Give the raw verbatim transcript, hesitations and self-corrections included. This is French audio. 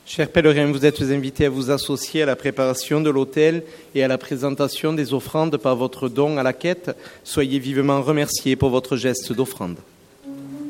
Chers pèlerins, vous êtes invités à vous associer à la préparation de l'autel et à la présentation des offrandes par votre don à la quête. Soyez vivement remerciés pour votre geste d'offrande.